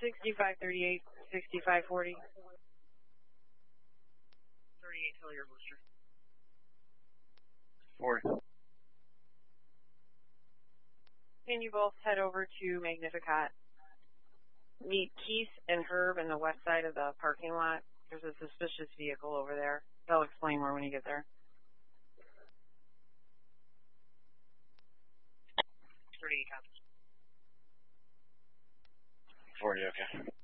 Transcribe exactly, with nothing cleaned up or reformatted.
sixty-five thirty-eight, sixty-five forty. thirty-eight Hilliard Worcester. Forty. Can you both head over to Magnificat? Meet Keith and Herb in the west side of the parking lot. There's a suspicious vehicle over there. They'll explain more when you get there. thirty-eight copies. Forty, okay.